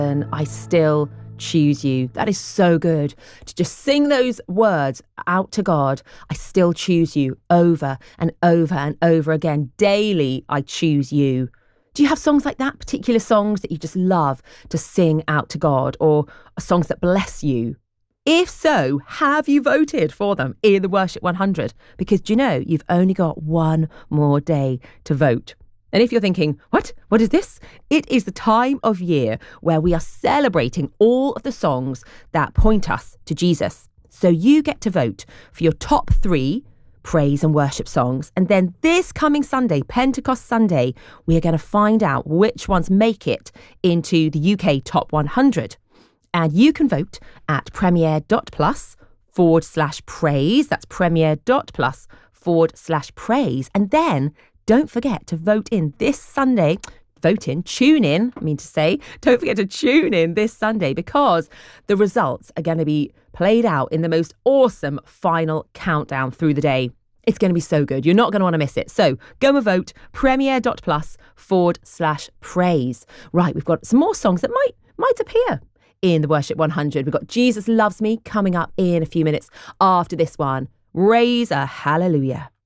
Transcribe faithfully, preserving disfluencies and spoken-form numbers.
And I still choose you. That is so good to just sing those words out to God. I still choose you over and over and over again. Daily, I choose you. Do you have songs like that? Particular songs that you just love to sing out to God, or songs that bless you? If so, have you voted for them in the Worship one hundred? Because do you know, you've only got one more day to vote. And if you're thinking, what? What is this? It is the time of year where we are celebrating all of the songs that point us to Jesus. So you get to vote for your top three praise and worship songs. And then this coming Sunday, Pentecost Sunday, we are going to find out which ones make it into the U K Top one hundred. And you can vote at premier.plus forward slash praise. That's premier.plus forward slash praise. And then don't forget to vote in this Sunday. Vote in, tune in, I mean to say. Don't forget to tune in this Sunday, because the results are going to be played out in the most awesome final countdown through the day. It's going to be so good. You're not going to want to miss it. So go and vote, premier.plus forward slash praise. Right, we've got some more songs that might might appear in the Worship one hundred. We've got Jesus Loves Me coming up in a few minutes after this one. Raise a hallelujah.